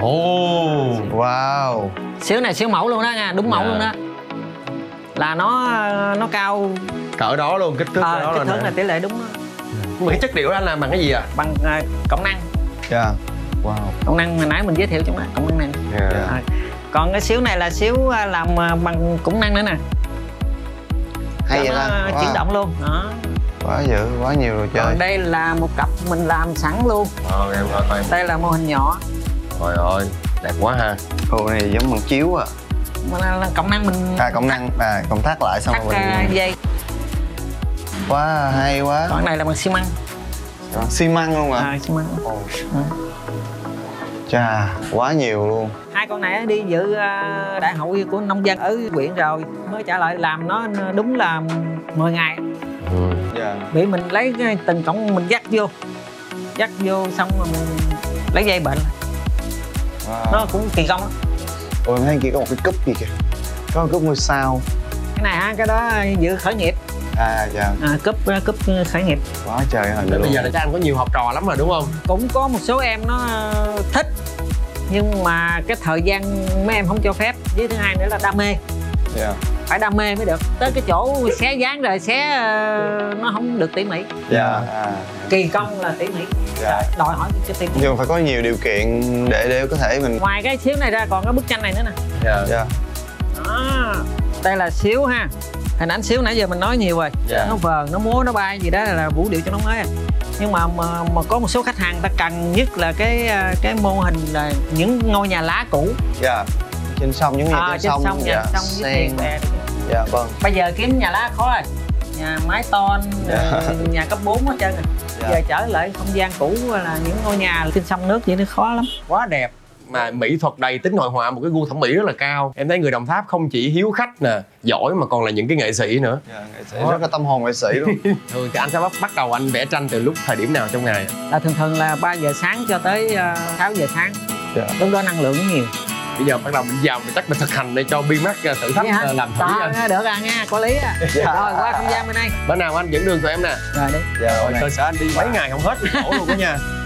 Ồ. Wow. Xíu này xíu mẫu luôn đó nha, đúng mẫu luôn đó. Là nó cao Cỡ đó luôn, kích thước đó kích thước là là tỷ lệ đúng đó. mà cái chất liệu đó anh làm bằng cái gì à? Bằng cộng năng. Dạ. Wow. Cộng năng hồi nãy mình giới thiệu trong đó, cộng năng này. Yeah. Còn cái xíu này là xíu làm bằng cũng năng nữa nè. Hay vậy nó ta. chuyển động luôn đó. Quá dữ, quá nhiều đồ chơi. Còn đây là một cặp mình làm sẵn luôn. Em coi. Đây là mô hình nhỏ. Trời ơi, đẹp quá ha. Ồ, này giống bằng chiếu à. Mà là cộng năng mình Cộng năng, cộng thắt lại xong thắt rồi mình... dây. Quá hay quá. Còn này là bằng xi măng. Xi măng luôn hả? Xi măng. Chà, quá nhiều luôn. Hai con này đi dự đại hội của nông dân ở huyện rồi mới trả lại làm nó đúng là 10 ngày. Dạ. Bị mình lấy cái từng cọng mình dắt vô xong rồi mình lấy dây bệnh. Wow. Nó cũng kỳ công lắm. Ôi, em thấy kia có một cái cúp gì kìa. Có một cúp ngôi sao. Cái này ha, cái đó dự khởi nghiệp. Dạ. Cúp khởi nghiệp. Quá trời hình luôn. Bây giờ là chắc anh có nhiều học trò lắm rồi đúng không? Cũng có một số em nó thích, nhưng mà cái thời gian mấy em không cho phép, với thứ hai nữa là đam mê. Dạ. Phải đam mê mới được. Tới cái chỗ xé dáng rồi xé nó không được tỉ mỉ. Dạ. Kỳ công là tỉ mỉ. Dạ. Đòi hỏi cái tỉ mỉ. Nhưng mà phải có nhiều điều kiện để có thể mình... Ngoài cái xíu này ra còn cái bức tranh này nữa nè. Dạ. Đó. Đây là xíu ha. Hình ảnh xíu nãy giờ mình nói nhiều rồi. Dạ. Nó vờn, nó múa, nó bay gì đó là vũ điệu cho nó mới. Nhưng mà có một số khách hàng ta cần nhất là cái mô hình là những ngôi nhà lá cũ. Dạ. Trên sông, những nhà trên sông. Nhà sông với thuyền bè. Dạ vâng. Bây giờ kiếm nhà lá khó rồi. Nhà mái tôn, nhà cấp 4 hết trơn rồi. Giờ trở lại không gian cũ là những ngôi nhà trên sông nước vậy nó khó lắm. Quá đẹp. Mà mỹ thuật đầy tính hội họa, một cái gu thẩm mỹ rất là cao. Em thấy người Đồng Tháp không chỉ hiếu khách nè, giỏi mà còn là những cái nghệ sĩ nữa. Dạ, nghệ sĩ rất là tâm hồn nghệ sĩ luôn. Thường thì anh sẽ bắt đầu anh vẽ tranh từ lúc thời điểm nào trong ngày? Là thường là 3 giờ sáng cho tới 6 giờ sáng. Dạ. Lúc đó năng lượng nhiều. Bây giờ bắt đầu mình vào chắc mình thực hành để cho Bimax thử thách làm thử anh. Được à nha, có lý à. Rồi qua không gian bên đây. Bữa nào anh dẫn đường tụi em nè. Rồi đi. Dạ, Rồi cơ sở anh đi mấy ngày không hết chỗ luôn đó nha.